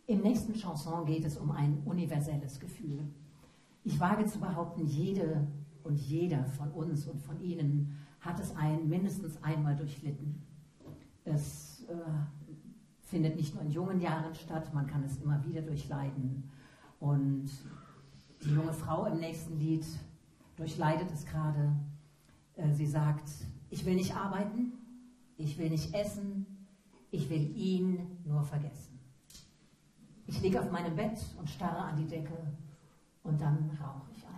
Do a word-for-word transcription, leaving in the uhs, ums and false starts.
Im nächsten Chanson geht es um ein universelles Gefühl. Ich wage zu behaupten, jede und jeder von uns und von Ihnen hat es ein, mindestens einmal durchlitten. Es äh, findet nicht nur in jungen Jahren statt, man kann es immer wieder durchleiden. Und die junge Frau im nächsten Lied durchleidet es gerade. Äh, sie sagt, ich will nicht arbeiten, ich will nicht essen, ich will ihn nur vergessen. Ich liege auf meinem Bett und starre an die Decke und dann rauche ich ein.